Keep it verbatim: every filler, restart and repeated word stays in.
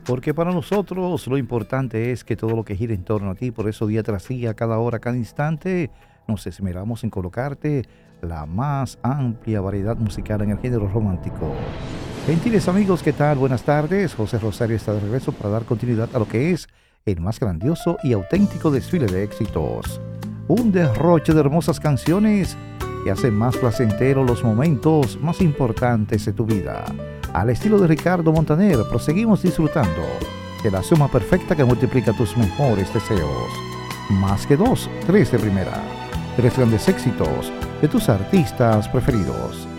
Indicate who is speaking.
Speaker 1: Porque para nosotros lo importante es que todo lo que gira en torno a ti, por eso día tras día, cada hora, cada instante, nos esmeramos en colocarte la más amplia variedad musical en el género romántico. Gentiles amigos, ¿qué tal? Buenas tardes. José Rosario está de regreso para dar continuidad a lo que es el más grandioso y auténtico desfile de éxitos. Un derroche de hermosas canciones que hacen más placenteros los momentos más importantes de tu vida. Al estilo de Ricardo Montaner, proseguimos disfrutando de la suma perfecta que multiplica tus mejores deseos. Más que dos, tres de primera. Tres grandes éxitos de tus artistas preferidos.